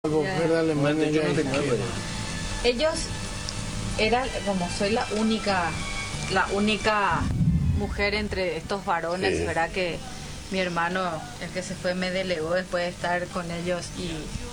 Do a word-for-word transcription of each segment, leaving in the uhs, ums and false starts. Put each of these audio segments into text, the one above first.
Ellos eran, como soy la única, la única mujer entre estos varones, sí. ¿Verdad? Que mi hermano, el que se fue, me delegó después de estar con ellos y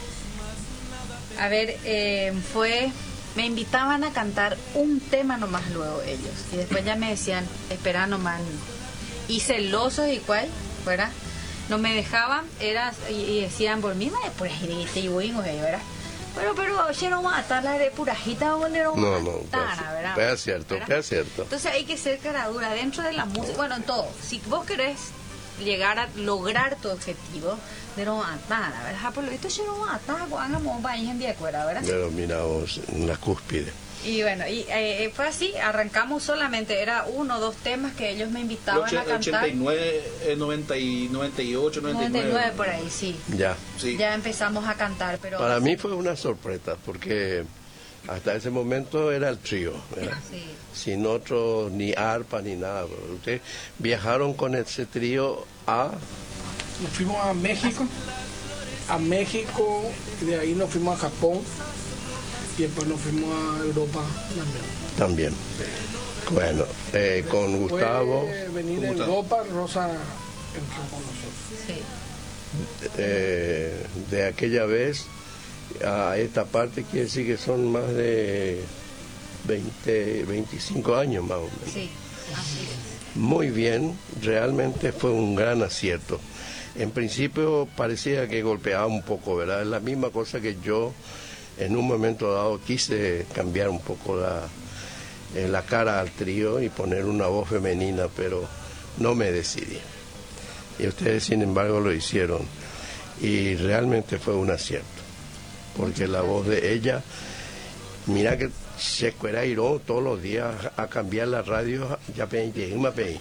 a ver, eh, fue, me invitaban a cantar un tema nomás luego ellos y después ya me decían, espera nomás, y celosos y cuál, ¿verdad? No me dejaban, era, y, y decían por mí, por ahí, ¿verdad? Pero, pero, yo no matar la de purajita, no, no, no, ¿verdad? Es cierto, es cierto. Entonces hay que ser cara dura dentro de la música, bueno, en todo. Si vos querés llegar a lograr tu objetivo, de no matar, ¿verdad? Por lo visto, yo no matar, cuando vamos a ir en día, ¿verdad? Pero miramos en la cúspide. Y bueno, y eh, fue así, arrancamos solamente, era uno o dos temas que ellos me invitaban ochenta, a cantar. ochenta y nueve, noventa y, noventa y ocho, noventa y nueve. noventa y nueve por ahí, sí. Ya. Sí. Ya empezamos a cantar, pero... Para mí fue una sorpresa, porque hasta ese momento era el trío, ¿verdad? Sí. Sin otro, ni arpa, ni nada. Ustedes viajaron con ese trío a... Nos fuimos a México, a México, y de ahí nos fuimos a Japón. Y después nos fuimos a Europa también. También. Bueno, eh, con Gustavo. Fue venir de Europa, Rosa entró con nosotros. Sí. Eh, de aquella vez a esta parte quiere decir que son más de veinte, veinticinco años más o menos. Sí, así es. Muy bien, realmente fue un gran acierto. En principio parecía que golpeaba un poco, ¿verdad? Es la misma cosa que yo. En un momento dado quise cambiar un poco la, eh, la cara al trío y poner una voz femenina, pero no me decidí. Y ustedes, sin embargo, lo hicieron. Y realmente fue un acierto, porque la voz de ella, mira que se escuela iró todos los días a cambiar la radio, ya pedí, una pedí.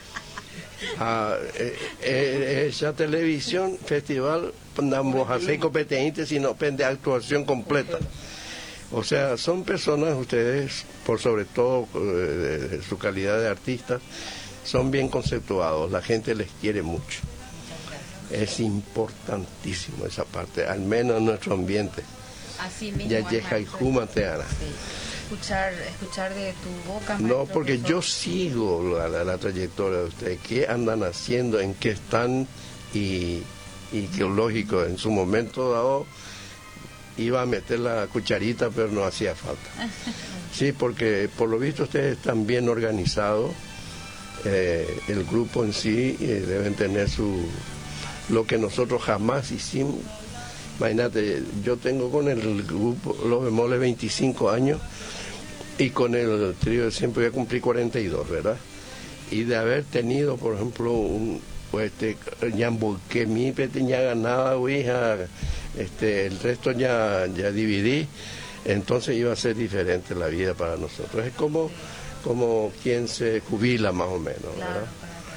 Ah, eh, eh, esa televisión, festival, andamos a seis competentes, sino de actuación completa. O sea, son personas, ustedes, por sobre todo eh, de su calidad de artistas, son bien conceptuados, la gente les quiere mucho. Es importantísimo esa parte, al menos en nuestro ambiente. Así mismo. Ya llega y juma te hará. Escuchar, escuchar de tu boca. No, porque yo sigo la, la, la trayectoria de ustedes, qué andan haciendo, en qué están, y, y que lógico, en su momento dado iba a meter la cucharita, pero no hacía falta. Sí, porque por lo visto ustedes están bien organizados, eh, el grupo en sí eh, deben tener su lo que nosotros jamás hicimos. Imagínate, yo tengo con el grupo Los Bemoles veinticinco años y con el trío de siempre voy a cumplir cuarenta y dos, ¿verdad? Y de haber tenido, por ejemplo, un pues este que mi ya ganaba, hija, este el resto ya ya dividí, entonces iba a ser diferente la vida para nosotros. Es como como quien se jubila más o menos, ¿verdad?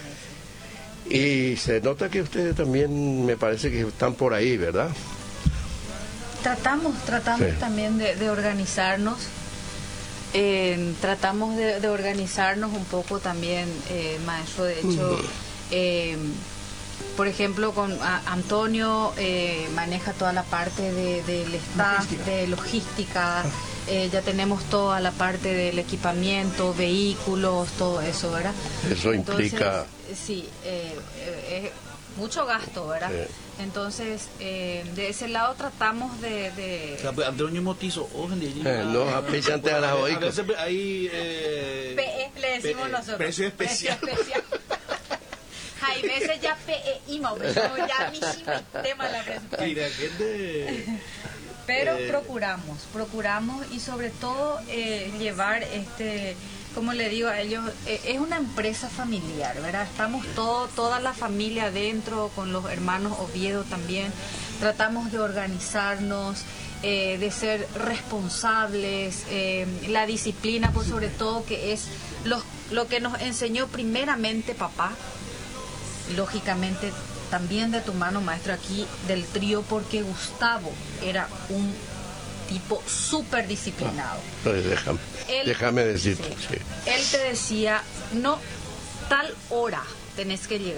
Y se nota que ustedes también me parece que están por ahí, ¿verdad? Tratamos, tratamos sí. también de, de organizarnos, eh, tratamos de, de organizarnos un poco también, eh, maestro, de hecho, eh, por ejemplo, con a, Antonio eh, maneja toda la parte de, del staff, logística. de logística, eh, ya tenemos toda la parte del equipamiento, vehículos, todo eso, ¿verdad? Eso Entonces, implica... Sí, eh, eh, mucho gasto, ¿verdad? Sí. Entonces, eh, de ese lado tratamos de... de... Antonio Motizo, eh, no, apechante a la oica. A veces ahí... Eh, P E le decimos P E, nosotros. Precio especial. Precio especial. Hay veces ya P E íbamos, ya mi tema la presentación. Mira, que de... Pero eh, procuramos, procuramos y sobre todo eh, llevar este... Como le digo a ellos, eh, es una empresa familiar, ¿verdad? Estamos todo, toda la familia adentro, con los hermanos Oviedo también. Tratamos de organizarnos, eh, de ser responsables, eh, la disciplina, por sobre todo, que es lo, lo que nos enseñó primeramente papá, lógicamente también de tu mano, maestro, aquí del trío, porque Gustavo era un tipo súper disciplinado. No, déjame, él, déjame decirte. Sí, sí. Él te decía, no, tal hora tenés que llegar,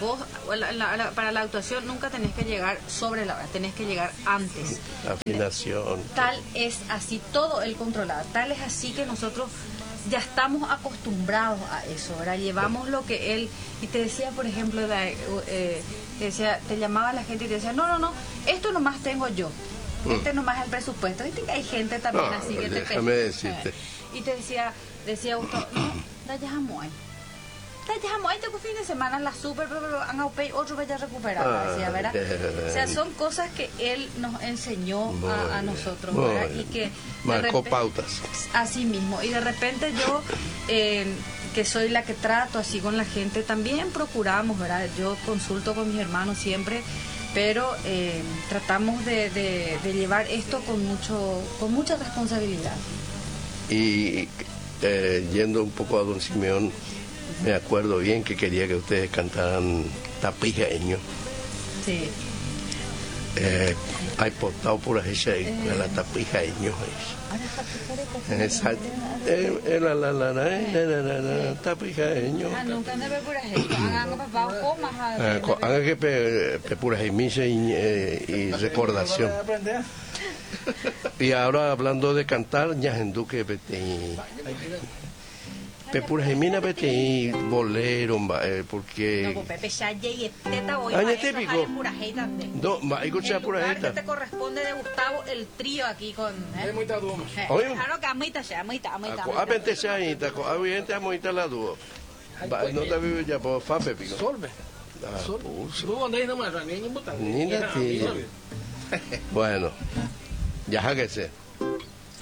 vos la- la- la- para la actuación nunca tenés que llegar sobre la hora, tenés que llegar antes. Afinación. Tal es así, todo el controlado, tal es así que nosotros ya estamos acostumbrados a eso, ¿verdad? Llevamos lo que él, y te decía, por ejemplo, la- eh, te, decía, te llamaba la gente y te decía, no, no, no, esto nomás tengo yo, este nomás es el presupuesto. Viste que hay gente también No, así que te déjame pe- decirte. eh, y te decía, decía Gustavo, no, da ya jamoy. Da ya jamoy, tengo fin de semana en la super, pero, pero han pay otro vaya a recuperar, Ah, decía, ¿verdad? bien. O sea, son cosas que él nos enseñó Muy a, a bien, nosotros, muy ¿verdad? bien. Y que de Marcó repente- pautas. Así mismo, y de repente yo, eh, que soy la que trato así con la gente, también procuramos, ¿verdad? Yo consulto con mis hermanos siempre, pero eh, tratamos de, de- de llevar esto con mucho con mucha responsabilidad. Y eh, yendo un poco a don Simeón, me acuerdo bien que quería que ustedes cantaran tapijeño. Sí. Eh, hay portado por ahí, la tapijeño. Exacto. Eh, eh, la, la, la, la, eh, la, la, la, la, tapijeño. Ah, nunca andaba por ahí. Hagan papá comas. Ah, co- Haga que pe, pe pura gemisa y, eh, y recordación. aprender. Y ahora hablando de cantar, ya en Duque vete pe pura gemina vete bolero, mba, eh, No, porque pues Pepe ya llegué, teta voy Ah, para ya eso, típico. jale pura jey también. no, va a escuchar El pura lugar que esta. te corresponde de Gustavo, el trío aquí con... ¿eh? Es muy tatuado. Eh, Oye. Claro que amita ya, amita, amita, A amita. vente se ahí, a gente amoita la duo. No te vivo ya por fape pico. Solve. Ah, Solve. puso. Tú andás nomás, ni en botar. Ni la tía. Bueno, ya hágase.